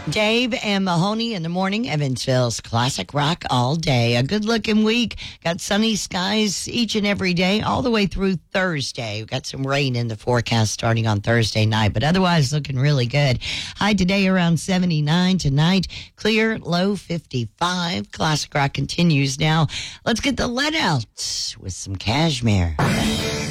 Dave and Mahoney in the morning, Evansville's classic rock all day. A good looking week. Got sunny skies each and every day, all the way through Thursday. We've got some rain in the forecast starting on Thursday night, but otherwise looking really good. High today around 79. Tonight, clear, low 55. Classic rock continues now. Let's get the let out with some Cashmere.